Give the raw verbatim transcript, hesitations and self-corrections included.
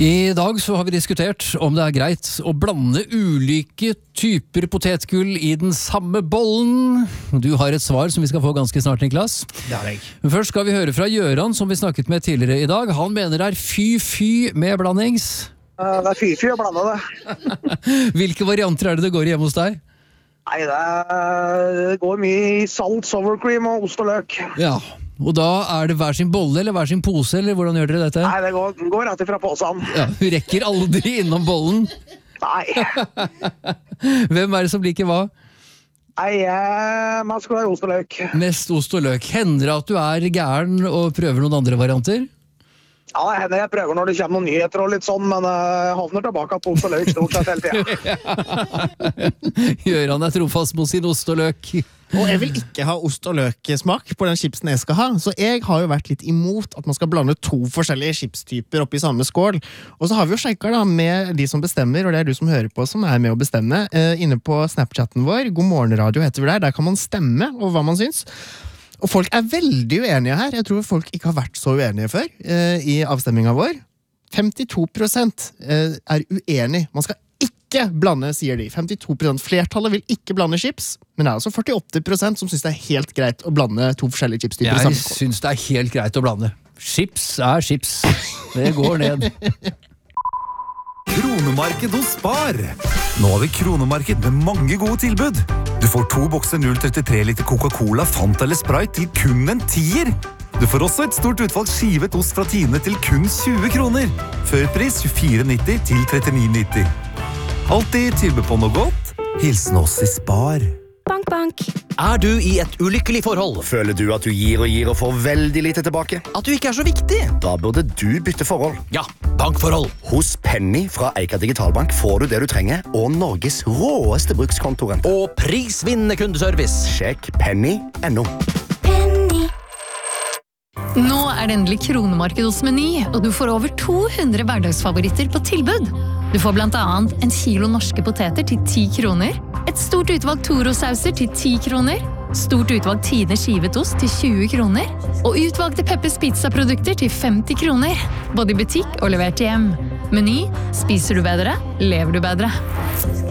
I dag så har vi diskutert om det er greit å blande ulike typer potetgull i den samme bollen. Du har et svar som vi skal få ganske snart, Niklas. Det har jeg. Først skal vi høre fra Gjøran, som vi snakket med tidligere i dag. Han mener det er fy-fy med blandings. Det er fy-fy å blande det. Hvilke varianter er det det går i hjemme hos deg? Nei, det, er, det går mye i salt, sour cream og ost og løk. Ja, og da er det hver sin bolle eller hver sin pose, eller hvordan gjør dere dette? Nei, det går, går rett ifra posen. Ja, vi rekker aldri innom bollen. Nei. Hvem er det som liker hva? Nei, jeg, man skal ha ost og løk. Mest ost og løk. Hender det at du er gæren og prøver noen andre varianter? Ja, det hender jeg prøver når det kommer noen nyheter og litt sånn, men jeg havner tilbake på ost og løk stort sett hele tiden. Gjøran er trofast mot sin ost og løk. Og jeg vil ikke ha ost og løk-smak på den chipsen jeg skal ha, så jeg har jo vært litt imot at man skal blande to forskjellige chipstyper oppi samme skål. Og så har vi jo sjekket da med de som bestemmer, og det er du som hører på som er med å bestemme, eh, inne på Snapchatten vår, God morgen radio heter vi der, der kan man stemme over hva man syns. Og folk er veldig uenige her. Jeg tror folk ikke har vært så uenige før eh, i avstemningen vår. femtito prosent eh, er uenig. Man skal ikke blande, sier de. femtito prosent flertallet vil ikke blande chips, men det er altså førtiåtte prosent som synes det er helt greit å blande to forskjellige chipstyper. Jeg synes det er helt greit å blande. Chips er chips. Det går ned. Kronemarked hos Spar. Nå har vi kronemarked med mange gode tilbud. Du får to bokser null komma trettitre liter Coca-Cola, Fanta eller Sprite til kun en tier. Du får også et stort utvalg skivet ost fra Tine til kun tjue kroner. Førpris tjuefire nitti til trettini nitti. Alltid tilbud på noe godt. Hilsen oss i Spar. Bank, bank. Er du i et ulykkelig forhold? Føler du at du gir og gir og får veldig lite tilbake? At du ikke er så viktig? Da burde du bytte forhold. Ja, bankforhold. Hos Penny fra Eika Digitalbank får du det du trenger, og Norges råeste brukskontoren. Og prisvinnende kundeservice. Sjekk penny punktum no. Penny. Nå er det endelig kronemarked hos Meny, og du får over to hundre hverdagsfavoritter på tilbud. Du får blant annet en kilo norske poteter til ti kroner, et stort utvalg Toro-sauser til ti kroner, stort utvalg Tine skivet ost til tjue kroner, og utvalgte Peppers Pizza-produkter til femti kroner, både i butikk og levert hjem. Meny, spiser du bedre, lever du bedre.